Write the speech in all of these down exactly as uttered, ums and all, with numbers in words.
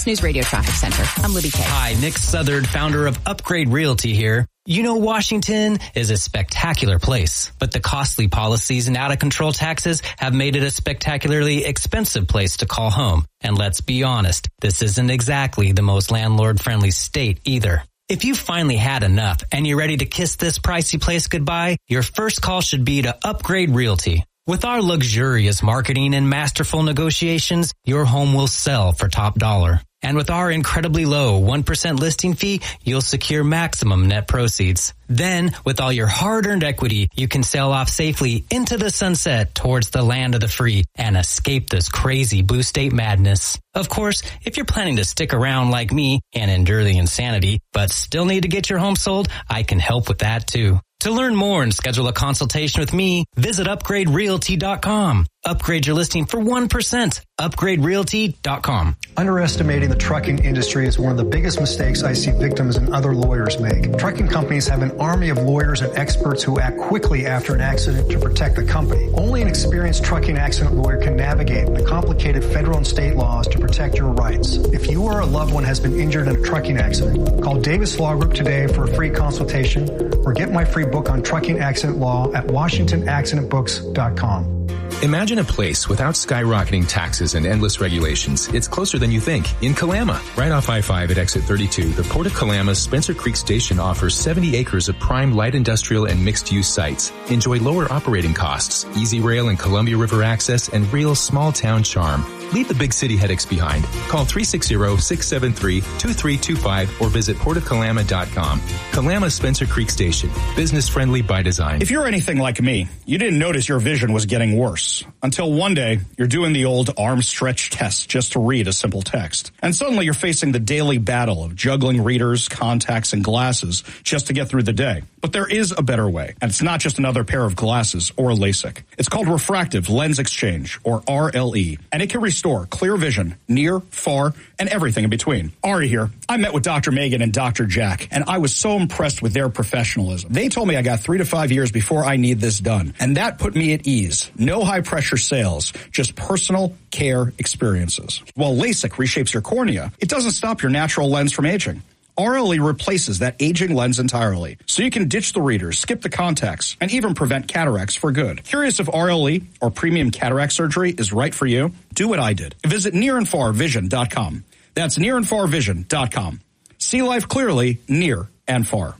News Radio Traffic Center. I'm Libby Kay. Hi, Nick Southard, founder of Upgrade Realty here. You know, Washington is a spectacular place, but the costly policies and out-of-control taxes have made it a spectacularly expensive place to call home. And let's be honest, this isn't exactly the most landlord-friendly state either. If you finally had enough and you're ready to kiss this pricey place goodbye, your first call should be to Upgrade Realty. With our luxurious marketing and masterful negotiations, your home will sell for top dollar. And with our incredibly low one percent listing fee, you'll secure maximum net proceeds. Then, with all your hard-earned equity, you can sail off safely into the sunset towards the land of the free and escape this crazy blue state madness. Of course, if you're planning to stick around like me and endure the insanity, but still need to get your home sold, I can help with that too. To learn more and schedule a consultation with me, visit upgrade realty dot com. Upgrade your listing for one percent. upgrade realty dot com. Underestimating the trucking industry is one of the biggest mistakes I see victims and other lawyers make. Trucking companies have an army of lawyers and experts who act quickly after an accident to protect the company. Only an experienced trucking accident lawyer can navigate the complicated federal and state laws to protect your rights. If you or a loved one has been injured in a trucking accident, call Davis Law Group today for a free consultation or get my free book on trucking accident law at washington accident books dot com. Imagine a place without skyrocketing taxes and endless regulations. It's closer than you think. In Kalama, right off I five at exit thirty-two, the Port of Kalama's Spencer Creek Station offers seventy acres of prime light industrial and mixed-use sites. Enjoy lower operating costs, easy rail and Columbia River access, and real small-town charm. Leave the big city headaches behind. Call three six zero, six seven three, two three two five or visit port of kalama dot com. Kalama Spencer Creek Station. Business-friendly by design. If you're anything like me, you didn't notice your vision was getting worse. Until one day, you're doing the old arm stretch test just to read a simple text. And suddenly you're facing the daily battle of juggling readers, contacts, and glasses just to get through the day. But there is a better way, and it's not just another pair of glasses or LASIK. It's called refractive lens exchange, or R L E, and it can restore clear vision, near, far, and everything in between. Ari here. I met with Doctor Megan and Doctor Jack, and I was so impressed with their professionalism. They told me I got three to five years before I need this done, and that put me at ease. No high-pressure sales, just personal care experiences. While LASIK reshapes your cornea, it doesn't stop your natural lens from aging. R L E replaces that aging lens entirely, so you can ditch the readers, skip the contacts, and even prevent cataracts for good. Curious if R L E or premium cataract surgery is right for you? Do what I did. Visit near and far vision dot com. That's near and far vision dot com. See life clearly, near and far.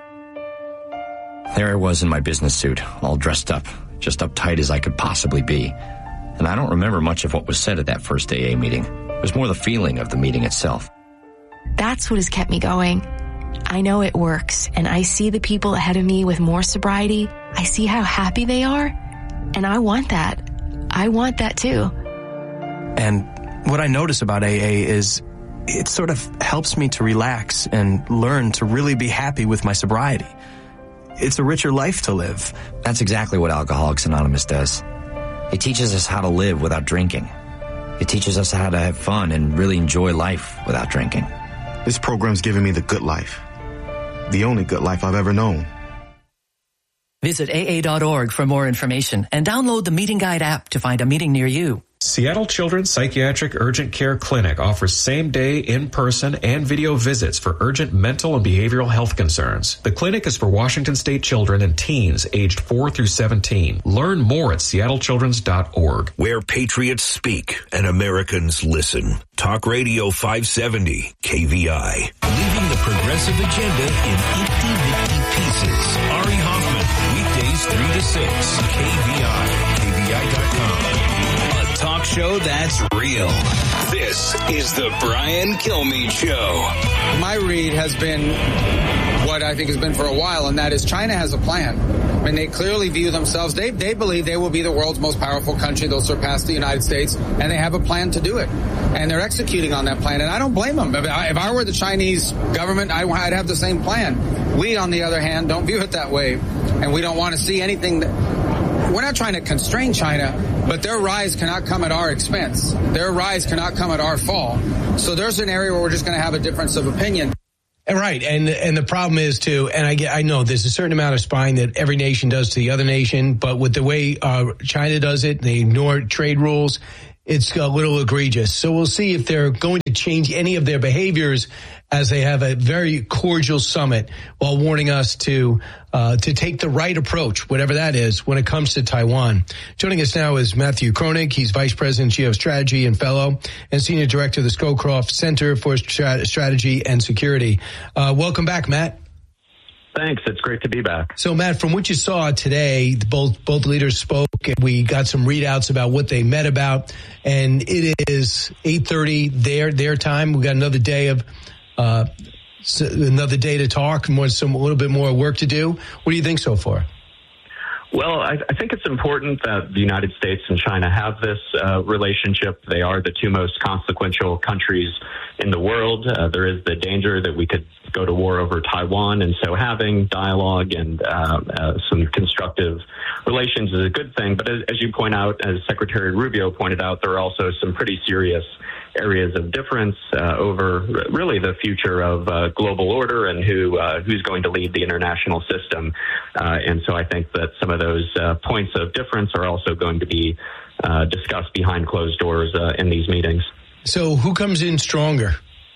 There I was in my business suit, all dressed up, just uptight as I could possibly be. And I don't remember much of what was said at that first A A meeting. It was more the feeling of the meeting itself. That's what has kept me going. I know it works, and I see the people ahead of me with more sobriety. I see how happy they are, and I want that. I want that too. And what I notice about A A is it sort of helps me to relax and learn to really be happy with my sobriety. It's a richer life to live. That's exactly what Alcoholics Anonymous does. It teaches us how to live without drinking. It teaches us how to have fun and really enjoy life without drinking. This program's giving me the good life. The only good life I've ever known. Visit A A dot org for more information and download the Meeting Guide app to find a meeting near you. Seattle Children's Psychiatric Urgent Care Clinic offers same-day, in-person, and video visits for urgent mental and behavioral health concerns. The clinic is for Washington State children and teens aged four through seventeen. Learn more at seattle children's dot org. Where patriots speak and Americans listen. Talk Radio five seventy, K V I. Leaving the progressive agenda in itty-bitty pieces. Ari Hoffman, weekdays three to six, K V I, K V I dot com. Talk show that's real. This is the Brian Kilmeade Show. My read has been what I think has been for a while, and that is China has a plan. I mean, they clearly view themselves, they, they believe they will be the world's most powerful country. They'll surpass the United States, and they have a plan to do it. And they're executing on that plan, and I don't blame them. If I, if I were the Chinese government, I, I'd have the same plan. We, on the other hand, don't view it that way, and we don't want to see anything that... We're not trying to constrain China, but their rise cannot come at our expense. Their rise cannot come at our fall. So there's an area where we're just going to have a difference of opinion. Right, and and the problem is too, and I get, I know there's a certain amount of spying that every nation does to the other nation, but with the way uh, China does it, they ignore trade rules. it's a little egregious. So we'll see if they're going to change any of their behaviors as they have a very cordial summit, while warning us to uh, to take the right approach, whatever that is, when it comes to Taiwan. Joining us now is Matthew Kronig. He's Vice President, Geostrategy and Fellow, and Senior Director of the Scowcroft Center for Strat- Strategy and Security. Uh, welcome back, Matt. Thanks. It's great to be back. So, Matt, from what you saw today, both both leaders spoke, and we got some readouts about what they met about, and it is eight thirty their their time. We got another day of uh, another day to talk, more some a little bit more work to do. What do you think so far? Well, I, I think it's important that the United States and China have this uh, relationship. They are the two most consequential countries in the world. Uh, there is the danger that we could go to war over Taiwan, and so having dialogue and uh, uh, some constructive relations is a good thing. But as, as you point out, as Secretary Rubio pointed out, there are also some pretty serious areas of difference uh, over really the future of uh, global order and who uh, who's going to lead the international system. Uh, and so I think that some of those uh, points of difference are also going to be uh, discussed behind closed doors uh, in these meetings. So who comes in stronger?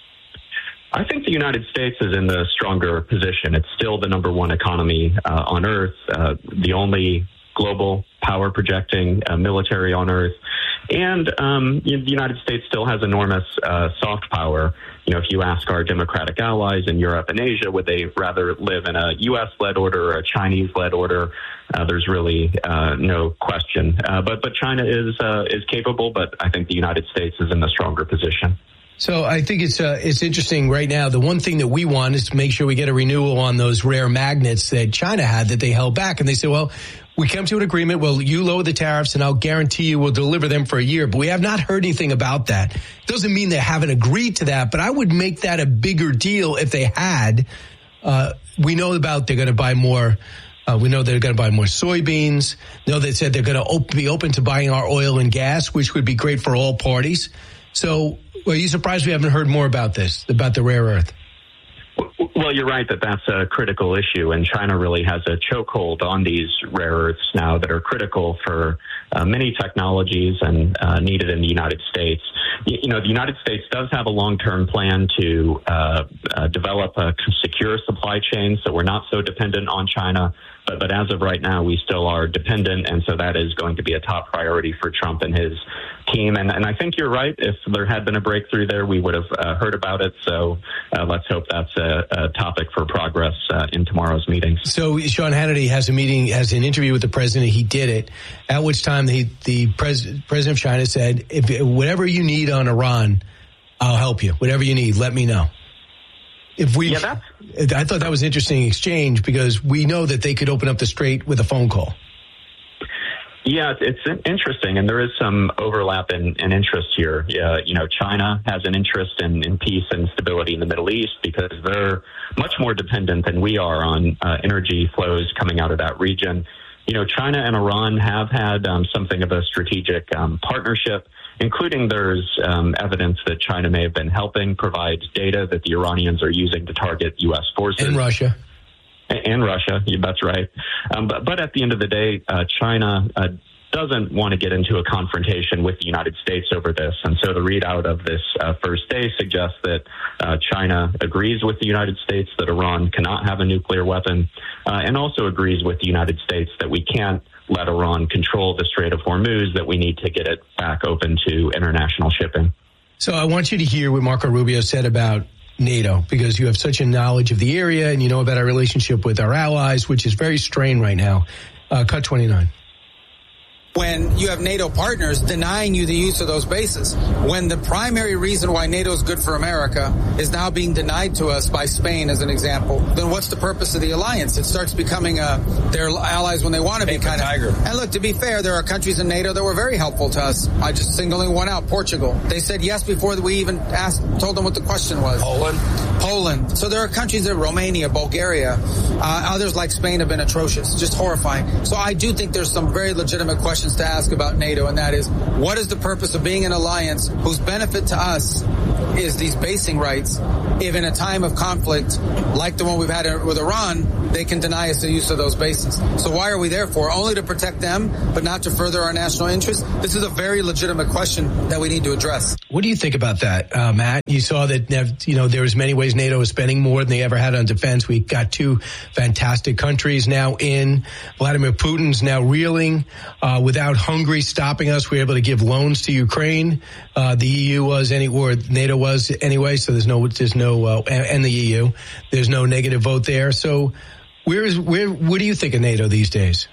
I think the United States is in the stronger position. It's still the number one economy uh, on Earth, uh, the only global power projecting uh, military on Earth. And um, the United States still has enormous uh, soft power. You know, if you ask our democratic allies in Europe and Asia, would they rather live in a U S-led order or a Chinese-led order? Uh, there's really uh, no question. Uh, but but China is uh, is capable, but I think the United States is in the stronger position. So I think it's uh, it's interesting right now. The one thing that we want is to make sure we get a renewal on those rare magnets that China had that they held back. And they said, well, we come to an agreement. Well, you lower the tariffs and I'll guarantee you we'll deliver them for a year. But we have not heard anything about that. Doesn't mean they haven't agreed to that, but I would make that a bigger deal if they had. Uh, we know about they're going to buy more. Uh, we know they're going to buy more soybeans. No, they said they're going to op- be open to buying our oil and gas, which would be great for all parties. So are you surprised we haven't heard more about this, about the rare earth? Well, you're right that that's a critical issue, and China really has a chokehold on these rare earths now that are critical for uh, many technologies and uh, needed in the United States. You, you know, the United States does have a long-term plan to uh, uh, develop a secure supply chain, so we're not so dependent on China. But, but as of right now, we still are dependent, and so that is going to be a top priority for Trump and his team. And, and I think you're right. If there had been a breakthrough there, we would have uh, heard about it. So uh, let's hope that's a, a topic for progress uh, in tomorrow's meetings. So Sean Hannity has a meeting, has an interview with the president. He did it, at which time the, the pres, president of China said, if whatever you need on Iran, I'll help you. Whatever you need, let me know. If we, yeah, I thought that was an interesting exchange because we know that they could open up the strait with a phone call. Yeah, it's interesting, and there is some overlap in, in interest here. Yeah, you know, China has an interest in, in peace and stability in the Middle East because they're much more dependent than we are on uh, energy flows coming out of that region. You know, China and Iran have had um, something of a strategic um, partnership, including there's um, evidence that China may have been helping provide data that the Iranians are using to target U S forces. And Russia. And Russia, that's right. Um, but, but at the end of the day, uh, China uh, doesn't want to get into a confrontation with the United States over this. And so the readout of this uh, first day suggests that uh, China agrees with the United States that Iran cannot have a nuclear weapon, uh, and also agrees with the United States that we can't let Iran control the Strait of Hormuz, that we need to get it back open to international shipping. So I want you to hear what Marco Rubio said about NATO, because you have such a knowledge of the area and you know about our relationship with our allies, which is very strained right now. Uh, cut twenty-nine. When you have NATO partners denying you the use of those bases, when the primary reason why NATO is good for America is now being denied to us by Spain, as an example, then what's the purpose of the alliance? It starts becoming a, their allies when they want to be kind of. And look, to be fair, there are countries in NATO that were very helpful to us. I just singling one out, Portugal. They said yes before we even asked, told them what the question was. Poland. Poland. So there are countries that Romania, Bulgaria, uh, others like Spain have been atrocious, just horrifying. So I do think there's some very legitimate questions to ask about NATO, and that is, what is the purpose of being an alliance whose benefit to us is these basing rights. If in a time of conflict, like the one we've had with Iran, they can deny us the use of those bases. So why are we there for? Only to protect them, but not to further our national interests? This is a very legitimate question that we need to address. What do you think about that, uh, Matt? You saw that, you know, there's many ways NATO is spending more than they ever had on defense. We got two fantastic countries now in. Vladimir Putin's now reeling. Uh, without Hungary stopping us, we were able to give loans to Ukraine. Uh, the E U was any, or NATO was anyway, so there's no, there's no, uh, and the E U, there's no negative vote there. So where is, where, what do you think of NATO these days?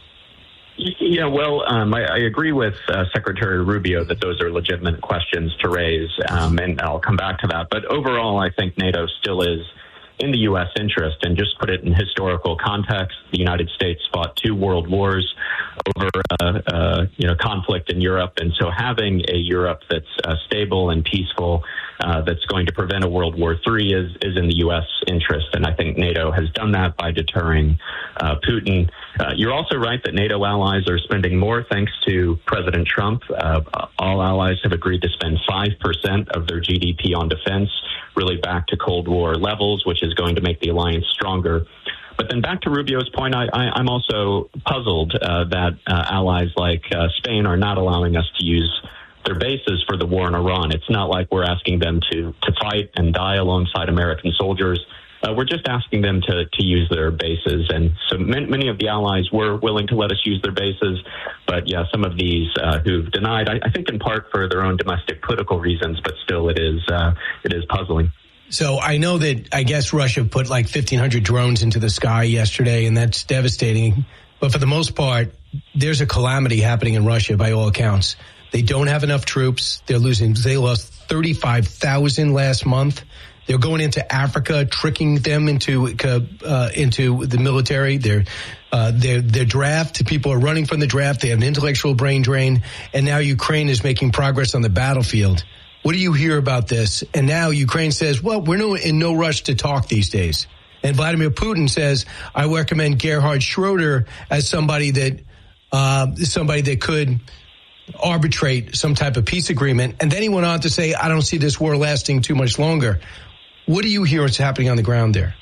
Yeah, well, um, I, I agree with uh, Secretary Rubio that those are legitimate questions to raise, um, and I'll come back to that. But overall, I think NATO still is in the U S interest, and just put it in historical context. The United States fought two world wars over, uh, uh, you know, conflict in Europe, and so having a Europe that's uh, stable and peaceful, uh, that's going to prevent a World War Three is is in the U S interest, and I think NATO has done that by deterring uh, Putin. Uh, you're also right that NATO allies are spending more thanks to President Trump. Uh, all allies have agreed to spend five percent of their G D P on defense, really back to Cold War levels, which is going to make the alliance stronger. But then back to Rubio's point, I, I, I'm also puzzled uh, that uh, allies like uh, Spain are not allowing us to use their bases for the war in Iran. It's not like we're asking them to, to fight and die alongside American soldiers. Uh, we're just asking them to, to use their bases. And so many, many of the allies were willing to let us use their bases. But, yeah, some of these uh, who've denied, I, I think in part for their own domestic political reasons, but still it is uh, it is puzzling. So I know that, I guess, Russia put like fifteen hundred drones into the sky yesterday, and that's devastating. But for the most part, there's a calamity happening in Russia by all accounts. They don't have enough troops. They're losing. They lost thirty-five thousand last month. They're going into Africa, tricking them into uh, into the military. They're uh, their their draft. People are running from the draft. They have an intellectual brain drain, and now Ukraine is making progress on the battlefield. What do you hear about this? And now Ukraine says, well, we're no, in no rush to talk these days. And Vladimir Putin says, I recommend Gerhard Schroeder as somebody that uh, somebody that could arbitrate some type of peace agreement. And then he went on to say, I don't see this war lasting too much longer. What do you hear is happening on the ground there?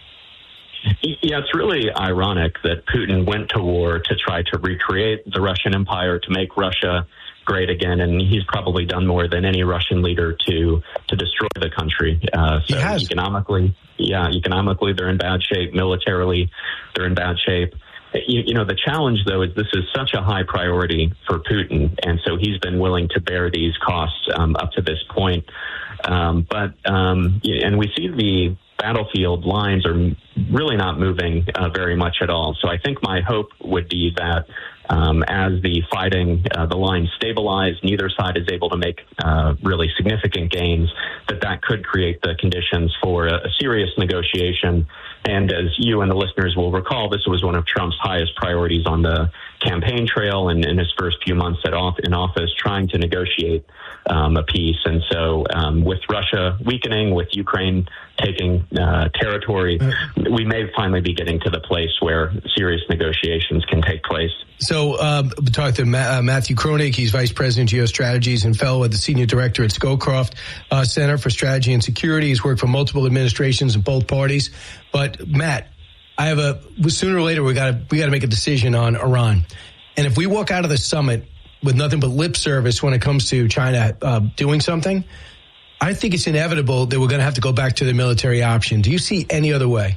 Yeah, it's really ironic that Putin went to war to try to recreate the Russian Empire, to make Russia great again, and he's probably done more than any Russian leader to to destroy the country. Uh, so economically, yeah, economically they're in bad shape. Militarily, they're in bad shape. You, you know, the challenge, though, is this is such a high priority for Putin, and so he's been willing to bear these costs um, up to this point. Um, but um, and we see the battlefield lines are really not moving uh, very much at all. So I think my hope would be that um, as the fighting, uh, the lines stabilize, neither side is able to make uh, really significant gains, that that could create the conditions for a, a serious negotiation. And as you and the listeners will recall, this was one of Trump's highest priorities on the campaign trail and in his first few months at off, in office, trying to negotiate um, a peace. And so um, with Russia weakening, with Ukraine taking uh, territory, we may finally be getting to the place where serious negotiations can take place. So uh, we talked to Ma- uh, Matthew Kronig. He's Vice President of Geostrategies and fellow at the Senior Director at Scowcroft uh, Center for Strategy and Security. He's worked for multiple administrations in both parties. But Matt, I have a sooner or later we got to we got to make a decision on Iran. And if we walk out of the summit with nothing but lip service when it comes to China uh, doing something, I think it's inevitable that we're going to have to go back to the military option. Do you see any other way?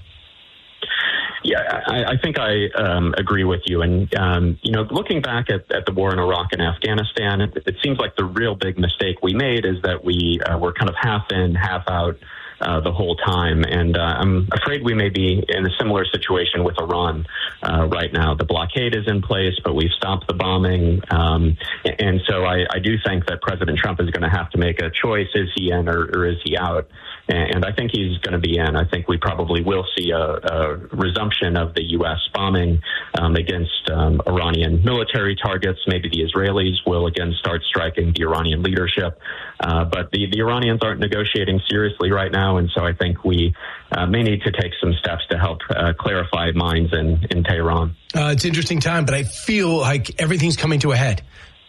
Yeah, I, I think I um, agree with you. And, um, you know, looking back at, at the war in Iraq and Afghanistan, it, it seems like the real big mistake we made is that we uh, were kind of half in, half out uh, the whole time. And uh, I'm afraid we may be in a similar situation with Iran uh, right now. The blockade is in place, but we've stopped the bombing. Um, and so I, I do think that President Trump is going to have to make a choice. Is he in or, or is he out? And I think he's going to be in. I think we probably will see a, a resumption of the U S bombing um, against um, Iranian military targets. Maybe the Israelis will again start striking the Iranian leadership. Uh, but the, the Iranians aren't negotiating seriously right now, and so I think we uh, may need to take some steps to help uh, clarify minds in, in Tehran. Uh, it's an interesting time, but I feel like everything's coming to a head.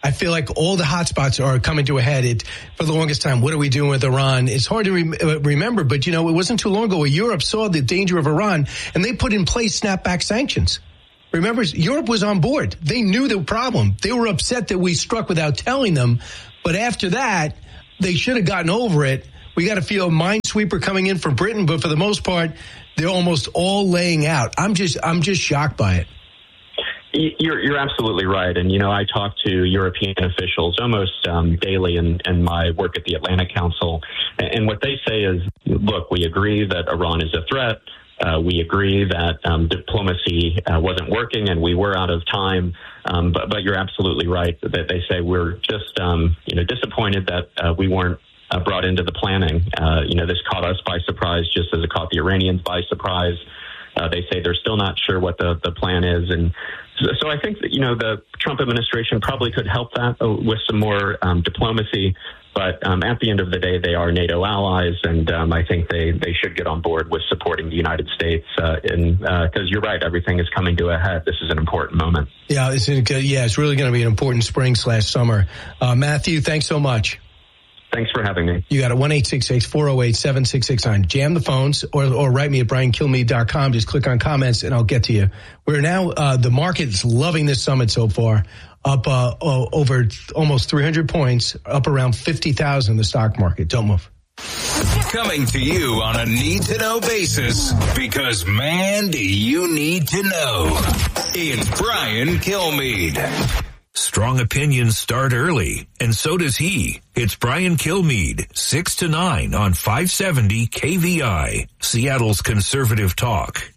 I feel like all the hotspots are coming to a head. It, for the longest time, what are we doing with Iran? It's hard to re- remember, but, you know, it wasn't too long ago where Europe saw the danger of Iran, and they put in place snapback sanctions. Remember, Europe was on board. They knew the problem. They were upset that we struck without telling them. But after that, they should have gotten over it. We got to feel a minesweeper coming in from Britain, but for the most part, they're almost all laying out. I'm just, I'm just shocked by it. You're, you're absolutely right. And, you know, I talk to European officials almost um, daily in, in my work at the Atlantic Council. And what they say is, look, we agree that Iran is a threat. Uh, we agree that um, diplomacy uh, wasn't working and we were out of time. Um, but, but you're absolutely right that they say we're just, um, you know, disappointed that uh, we weren't uh, brought into the planning. Uh, you know, this caught us by surprise, just as it caught the Iranians by surprise. Uh, they say they're still not sure what the, the plan is. And so, so I think that, you know, the Trump administration probably could help that with some more um, diplomacy. But um, at the end of the day, they are NATO allies, and um, I think they, they should get on board with supporting the United States. Uh, in because uh, you're right, everything is coming to a head. This is an important moment. Yeah, it's yeah, it's really going to be an important spring slash summer. Uh, Matthew, thanks so much. Thanks for having me. You got it, one eight six six, four oh eight, seven six six nine. Jam the phones or, or write me at brian kilmeade dot com. Just click on comments and I'll get to you. We're now, uh, the market's loving this summit so far. Up uh, over almost three hundred points, up around fifty thousand in the stock market. Don't move. Coming to you on a need-to-know basis, because, man, do you need to know. It's Brian Kilmeade. Strong opinions start early, and so does he. It's Brian Kilmeade, six to nine on five seventy K V I, Seattle's conservative talk.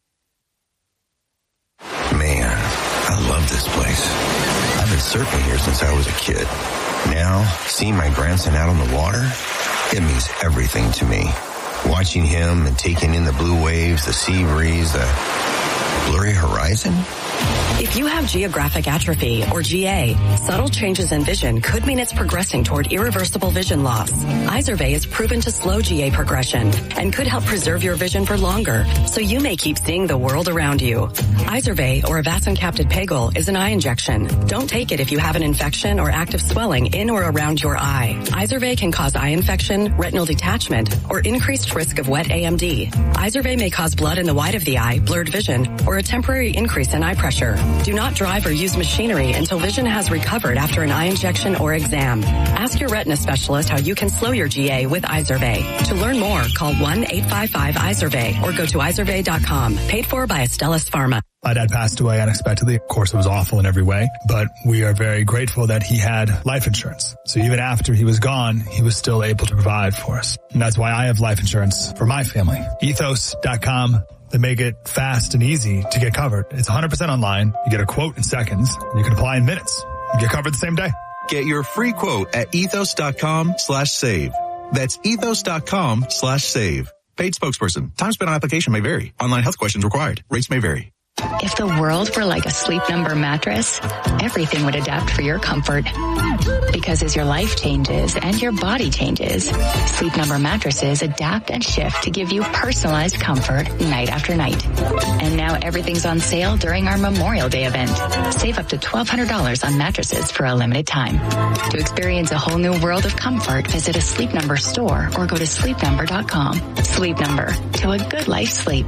Man, I love this place. I've been surfing here since I was a kid. Now, seeing my grandson out on the water, it means everything to me. Watching him and taking in the blue waves, the sea breeze, the blurry horizon. If you have geographic atrophy, or G A, subtle changes in vision could mean it's progressing toward irreversible vision loss. Izervay is proven to slow G A progression and could help preserve your vision for longer, so you may keep seeing the world around you. Izervay, or avacincaptad pegol, is an eye injection. Don't take it if you have an infection or active swelling in or around your eye. Izervay can cause eye infection, retinal detachment, or increased risk of wet A M D. Izervay may cause blood in the white of the eye, blurred vision, or a temporary increase in eye pressure. Do not drive or use machinery until vision has recovered after an eye injection or exam. Ask your retina specialist how you can slow your G A with Izervay. To learn more, call one eight five five Izervay or go to izervay dot com. Paid for by Astellas Pharma. My dad passed away unexpectedly. Of course, it was awful in every way, but we are very grateful that he had life insurance. So even after he was gone, he was still able to provide for us. And that's why I have life insurance for my family. ethos dot com. They make it fast and easy to get covered. It's one hundred percent online. You get a quote in seconds. And you can apply in minutes. You get covered the same day. Get your free quote at ethos dot com slash save. That's ethos dot com slash save. Paid spokesperson. Time spent on application may vary. Online health questions required. Rates may vary. If the world were like a Sleep Number mattress, everything would adapt for your comfort. Because as your life changes and your body changes, Sleep Number mattresses adapt and shift to give you personalized comfort night after night. And now everything's on sale during our Memorial Day event. Save up to twelve hundred dollars on mattresses for a limited time. To experience a whole new world of comfort, visit a Sleep Number store or go to sleep number dot com. Sleep Number, to a good life sleep.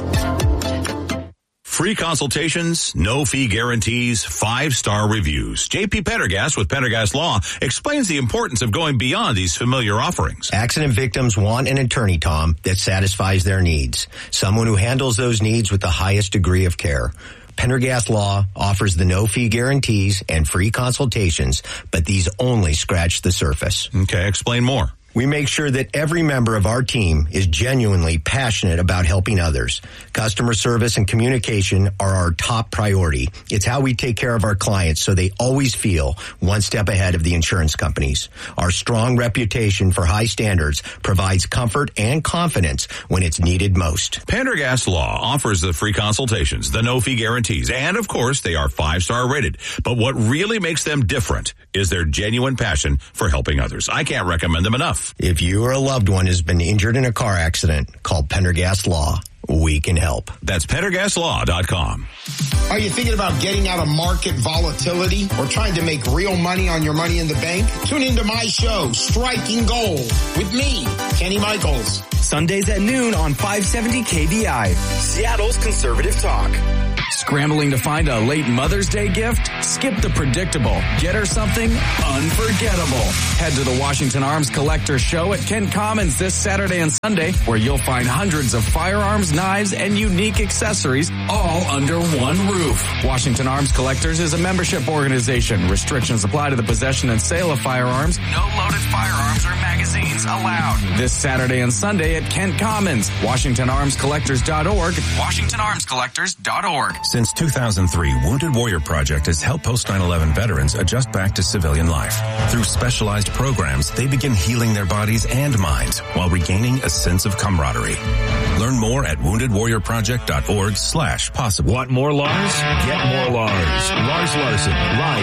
Free consultations, no fee guarantees, five-star reviews. J P Pendergast with Pendergast Law explains the importance of going beyond these familiar offerings. Accident victims want an attorney, Tom, that satisfies their needs. Someone who handles those needs with the highest degree of care. Pendergast Law offers the no-fee guarantees and free consultations, but these only scratch the surface. Okay, explain more. We make sure that every member of our team is genuinely passionate about helping others. Customer service and communication are our top priority. It's how we take care of our clients so they always feel one step ahead of the insurance companies. Our strong reputation for high standards provides comfort and confidence when it's needed most. Pendergast Law offers the free consultations, the no-fee guarantees, and of course they are five-star rated. But what really makes them different is their genuine passion for helping others. I can't recommend them enough. If you or a loved one has been injured in a car accident, call Pendergast Law. we can help. That's pendergast law dot com. Are you thinking about getting out of market volatility or trying to make real money on your money in the bank? Tune into my show, Striking Gold, with me, Kenny Michaels. Sundays at noon on five seventy K V I, Seattle's Conservative Talk. Scrambling to find a late Mother's Day gift? Skip the predictable. Get her something unforgettable. Head to the Washington Arms Collector Show at Kent Commons this Saturday and Sunday, where you'll find hundreds of firearms, knives, and unique accessories all under one roof. Washington Arms Collectors is a membership organization. Restrictions apply to the possession and sale of firearms. No loaded firearms or magazines allowed. This Saturday and Sunday at Kent Commons. Washington Arms Collectors dot org. Washington Arms Collectors dot org. Since two thousand three, Wounded Warrior Project has helped post nine eleven veterans adjust back to civilian life. Through specialized programs, they begin healing their bodies and minds while regaining a sense of camaraderie. Learn more at wounded warrior project dot org slash possible. Want more Lars? Get more Lars. Lars Larson, live